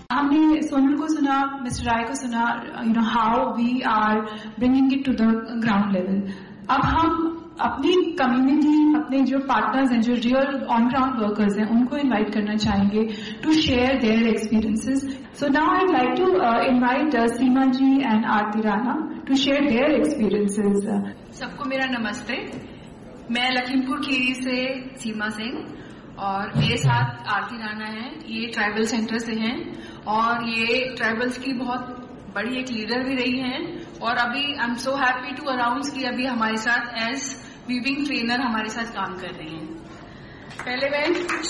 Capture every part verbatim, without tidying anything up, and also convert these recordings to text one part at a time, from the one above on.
हमने सोनल को सुना, मिस्टर राय को सुना, you know how we are bringing it to the ground level. अब हम अपनी कम्युनिटी, अपने जो पार्टनर्स हैं, जो रियल ऑन ग्राउंड वर्कर्स हैं, उनको इनवाइट करना चाहेंगे to share their experiences. So now I like to invite Seema ji and Aarti Rana to share their experiences. सबको मेरा नमस्ते। मैं लखीमपुर खीरी से सीमा सिंह और मेरे साथ आरती राणा है। ये ट्राइबल सेंटर से हैं और ये ट्राइबल्स की बहुत बड़ी एक लीडर भी रही हैं और अभी I am so happy to announce कि अभी हमारे साथ एज वीविंग ट्रेनर हमारे साथ काम कर रही हैं। पहले मैं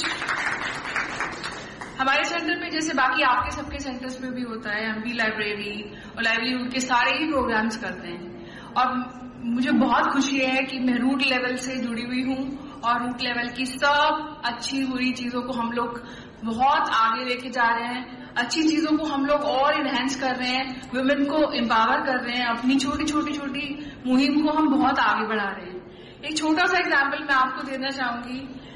हमारे सेंटर पे जैसे बाकी आपके सबके सेंटर्स में भी होता है, हम भी लाइब्रेरी और लाइवलीहुड के सारे ही प्रोग्राम्स करते हैं और मुझे बहुत खुशी है कि मैं रूट लेवल से जुड़ी हुई हूँ और रूट लेवल की सब अच्छी बुरी चीजों को हम लोग बहुत आगे लेके जा रहे हैं। अच्छी चीजों को हम लोग और इनहेंस कर रहे हैं, वुमेन को एम्पावर कर रहे हैं, अपनी छोटी छोटी छोटी मुहिम को हम बहुत आगे बढ़ा रहे हैं। एक छोटा सा एग्जाम्पल मैं आपको देना चाहूंगी।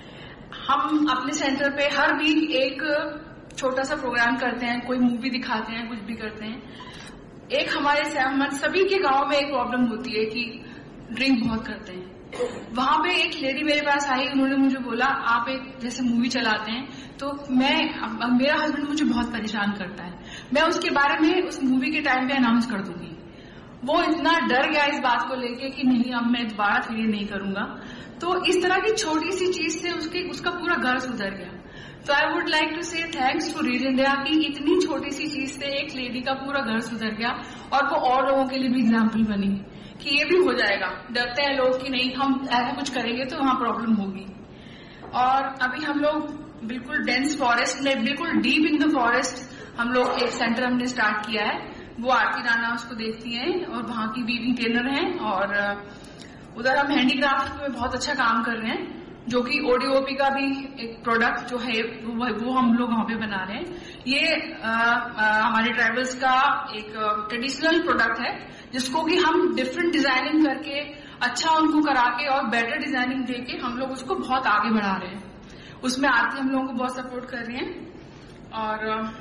हम अपने सेंटर पे हर वीक एक छोटा सा प्रोग्राम करते हैं, कोई मूवी दिखाते हैं, कुछ भी करते हैं। एक हमारे सभी के गांव में एक प्रॉब्लम होती है कि ड्रिंक बहुत करते हैं। वहां पे एक लेडी मेरे पास आई, उन्होंने मुझे बोला आप एक जैसे मूवी चलाते हैं तो मैं मेरा हस्बैंड मुझे बहुत परेशान करता है, मैं उसके बारे में उस मूवी के टाइम पे अनाउंस कर दूंगी। वो इतना डर गया इस बात को लेके कि नहीं अब मैं दोबारा फिर ये नहीं करूंगा। तो इस तरह की छोटी सी चीज से उसके उसका पूरा घर सुधर गया। तो आई वुड लाइक टू से थैंक्स टू रीड इंडिया की इतनी छोटी सी चीज से एक लेडी का पूरा घर सुधर गया और वो और लोगों के लिए भी एग्जाम्पल बनी कि ये भी हो जाएगा। डरते हैं लोग कि नहीं हम ऐसा कुछ करेंगे तो वहां प्रॉब्लम होगी। और अभी हम लोग बिल्कुल डेंस फॉरेस्ट में, बिल्कुल डीप इन द फॉरेस्ट हम लोग एक सेंटर हमने स्टार्ट किया है। वो आरती राणा उसको देखती हैं और वहां की वीविंग ट्रेनर हैं और उधर हम हैंडीक्राफ्ट में बहुत अच्छा काम कर रहे हैं, जो कि ओडीओपी का भी एक प्रोडक्ट जो है वो, वो हम लोग वहां पे बना रहे हैं। ये आ, आ, हमारे ट्राइबल्स का एक ट्रेडिशनल प्रोडक्ट है जिसको कि हम डिफरेंट डिजाइनिंग करके अच्छा उनको करा के और बेटर डिजाइनिंग देके हम लोग उसको बहुत आगे बढ़ा रहे हैं। उसमें आरती हम लोगों को बहुत सपोर्ट कर रही हैं। और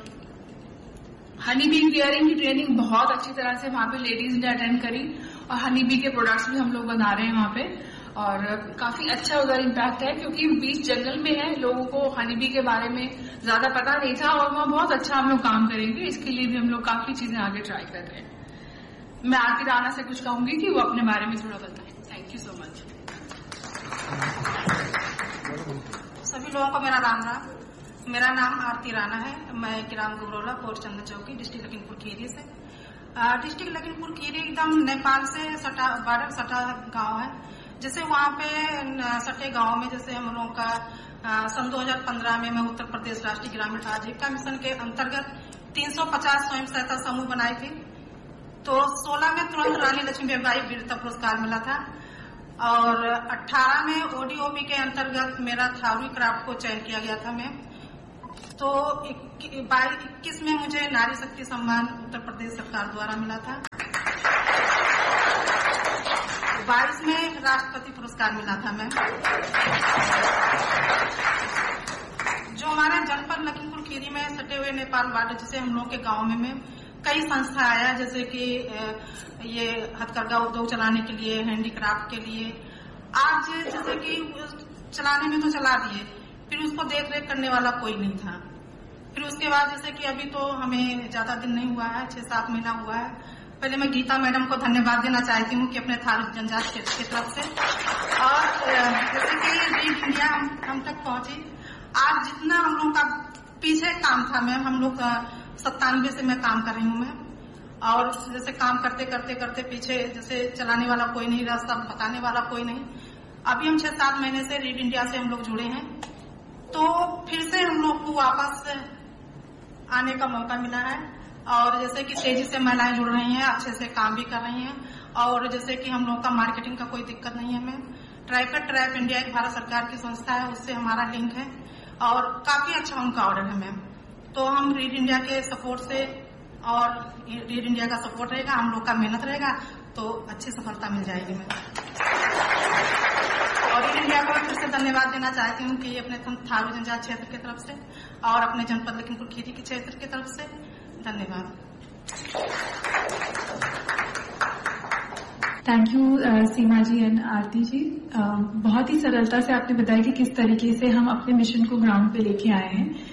हनी बी केयरिंग की ट्रेनिंग बहुत अच्छी तरह से वहां पे लेडीज ने अटेंड करी और हनी बी के प्रोडक्ट्स भी हम लोग बना रहे हैं वहां पे और काफी अच्छा उधर इम्पैक्ट है क्योंकि बीच जंगल में है, लोगों को हनी बी के बारे में ज्यादा पता नहीं था और वहां बहुत अच्छा हम लोग काम करेंगे। इसके लिए भी हम लोग काफी चीजें आगे ट्राई कर रहे हैं। मैं आरती राणा से कुछ कहूंगी कि वो अपने बारे में थोड़ा बताएं। Thank you so much. सभी लोगों को मेरा राम राम। मेरा नाम आरती राणा है। मैं ग्राम गुबरौला, पोस्ट चंदन चौकी, डिस्ट्रिक्ट लखीमपुर खीरी से। डिस्ट्रिक्ट लखीमपुर खीरी एकदम नेपाल से सटा बॉर्डर सटा गांव है। जैसे वहां पे सटे गांव में जैसे हम लोगों का आ, सन दो हज़ार पंद्रह में मैं उत्तर प्रदेश राष्ट्रीय ग्रामीण आजीविका मिशन के अंतर्गत तीन सौ पचास स्वयं सहायता समूह बनाई थी। तो सोलह में तुरंत रानी लक्ष्मीबाई वीरता पुरस्कार मिला था और अठारह में ओडीओपी के अंतर्गत मेरा थावरी क्राफ्ट को चयन किया गया था। मैं तो इक्कीस में मुझे नारी शक्ति सम्मान उत्तर प्रदेश सरकार द्वारा मिला था। बाईस में राष्ट्रपति पुरस्कार मिला था। मैं जो हमारे जनपद लखीमपुर खीरी में सटे हुए नेपाल बॉर्डर जैसे हम लोग के गांव में, में कई संस्था आया जैसे कि ये हथकरघा उद्योग चलाने के लिए, हैंडीक्राफ्ट के लिए। आज जैसे कि चलाने में तो चला दिए, फिर उसको देख रेख करने वाला कोई नहीं था। फिर उसके बाद जैसे कि अभी तो हमें ज्यादा दिन नहीं हुआ है, छह सात महीना हुआ है। पहले मैं गीता मैडम को धन्यवाद देना चाहती हूँ कि अपने थारू जनजाति क्षेत्र की तरफ से और जैसे कि रीड इंडिया हम, हम तक पहुंची। आज जितना हम लोग का पीछे काम था, मैं हम लोग सत्तानवे से मैं काम कर रही हूँ मैं और जैसे काम करते करते करते पीछे जैसे चलाने वाला कोई नहीं रहा, सब बताने वाला कोई नहीं। अभी हम छह सात महीने से रीड इंडिया से हम लोग जुड़े हैं तो फिर से हम लोग को वापस आने का मौका मिला है और जैसे कि तेजी से महिलाएं जुड़ रही हैं, अच्छे से काम भी कर रही हैं और जैसे कि हम लोग का मार्केटिंग का कोई दिक्कत नहीं है। हमें ट्राइकट ट्रैप इंडिया एक भारत सरकार की संस्था है, उससे हमारा लिंक है और काफी अच्छा उनका ऑर्डर है मैम। तो हम रीड इंडिया के सपोर्ट से और रीड इंडिया का सपोर्ट रहेगा, हम लोग का मेहनत रहेगा तो अच्छी सफलता मिल जाएगी मैम। और ऑल इंडिया को फिर से धन्यवाद देना चाहती हूँ कि अपने थारू जनजाति क्षेत्र की तरफ से और अपने जनपद लखीमपुर खीरी के क्षेत्र की तरफ से धन्यवाद। Thank you Seema ji and Aarti ji. uh, बहुत ही सरलता से आपने बताया कि किस तरीके से हम अपने मिशन को ग्राउंड पे लेके आए हैं।